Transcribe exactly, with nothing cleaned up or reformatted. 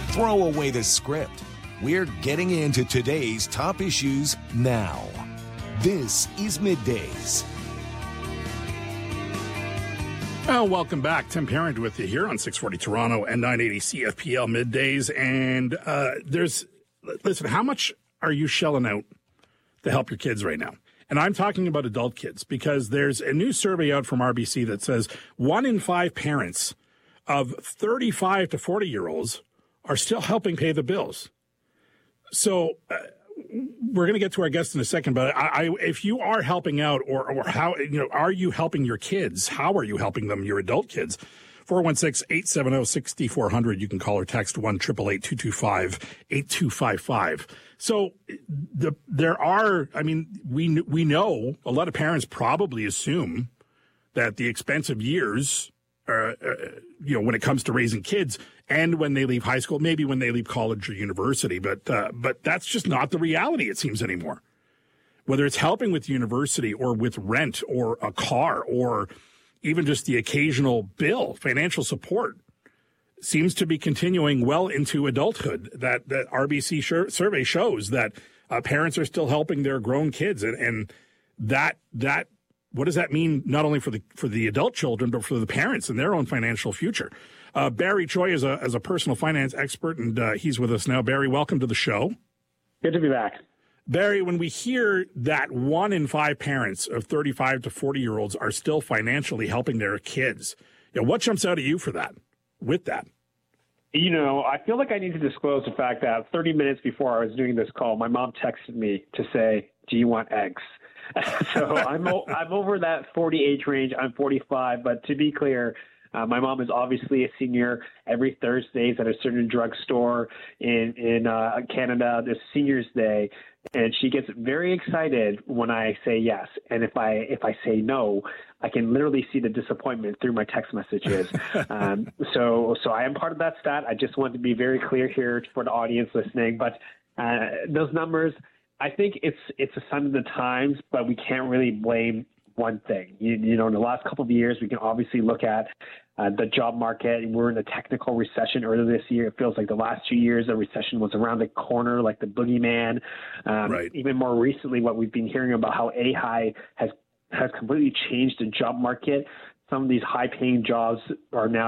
Throw away the script. We're getting into today's top issues now. This is Middays. Well, welcome back. Tim Parent with you here on six forty Toronto and nine eighty C F P L Middays. And uh, there's, listen, how much are you shelling out to help your kids right now? And I'm talking about adult kids because there's a new survey out from R B C that says one in five parents of thirty-five to forty-year-olds are still helping pay the bills. So uh, we're going to get to our guest in a second, but I, I, if you are helping out or, or how, you know, are you helping your kids? How are you helping them, your adult kids? four one six, eight seven zero, six four zero zero. You can call or text one eight eight eight, two two five, eight two five five. So the, there are, I mean, we, we know a lot of parents probably assume that the expensive years, uh, uh, you know, when it comes to raising kids and when they leave high school, maybe when they leave college or university, but, uh, but that's just not the reality, it seems, anymore. Whether it's helping with university or with rent or a car or even just the occasional bill, financial support seems to be continuing well into adulthood. That that R B C sh- survey shows that uh, parents are still helping their grown kids, and, and that that what does that mean? Not only for the for the adult children, but for the parents and their own financial future. Uh, Barry Choi is a as a personal finance expert, and uh, he's with us now. Barry, welcome to the show. Good to be back. Barry, when we hear that one in five parents of thirty-five to forty-year-olds are still financially helping their kids, you know, what jumps out at you for that, with that? You know, I feel like I need to disclose the fact that thirty minutes before I was doing this call, my mom texted me to say, do you want eggs? So I'm o- I'm over that forty age range. I'm forty-five, but to be clear, Uh, my mom is obviously a senior. Every Thursdays at a certain drugstore in in uh, Canada, there's Seniors Day, and she gets very excited when I say yes. And if I if I say no, I can literally see the disappointment through my text messages. um, so so I am part of that stat. I just want to be very clear here for the audience listening. But uh, those numbers, I think it's it's a sign of the times, but we can't really blame one thing. You, you know, in the last couple of years, we can obviously look at uh, the job market. We're in a technical recession earlier this year. It feels like the last two years, the recession was around the corner, like the boogeyman. Um, right. Even more recently, what we've been hearing about how A I has has completely changed the job market. Some of these high-paying jobs are now